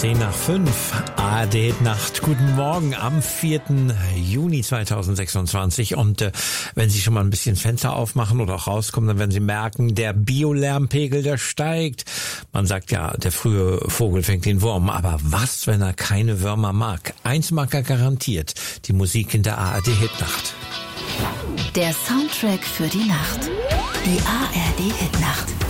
10:05, ARD-Nacht. Guten Morgen am 4. Juni 2026. Und wenn Sie schon mal ein bisschen Fenster aufmachen oder auch rauskommen, dann werden Sie merken, der Biolärmpegel, der steigt. Man sagt ja, der frühe Vogel fängt den Wurm. Aber was, wenn er keine Würmer mag? Eins mag er garantiert, die Musik in der ARD-Hitnacht. Der Soundtrack für die Nacht. Die ARD-Hitnacht.